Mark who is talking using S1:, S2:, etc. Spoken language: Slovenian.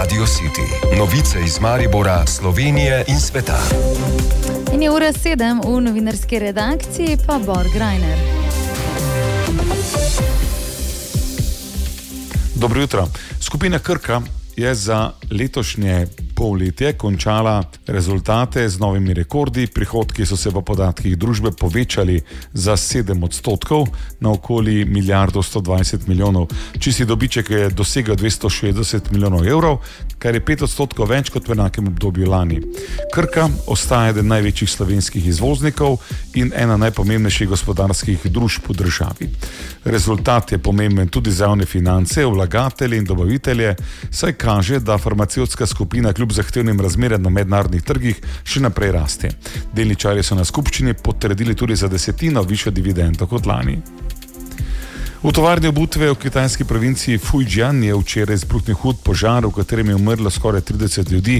S1: Radio City. Novice iz Maribora, Slovenije in sveta.
S2: In je ura 7, v novinarski redakciji pa Bor Grajner.
S3: Dobro jutro. Skupina Krka je za letošnje polletje končala rezultate z novimi rekordi. Prihodki so se po podatkih družbe povečali za 7% na okoli milijardo 120 milijonov. Čisti dobiček je dosegel 260 milijonov evrov, kar je 5% več kot v enakem obdobju lani. Krka ostaja eden največjih slovenskih izvoznikov in ena najpomembnejših gospodarskih družb v državi. Rezultat je pomemben tudi za javne finance, vlagatelje in dobavitelje, saj kaže, da farmacevtska skupina kljub zahtevnim razmeram na mednarodnih trgih še naprej raste. Delničarji so na skupščini potrdili tudi za 10% višjo dividendo kot lani. V tovarni obutve v kitajski provinciji Fujian je včeraj izbruhnil hud požar, v katerem je umrlo skoraj 30 ljudi,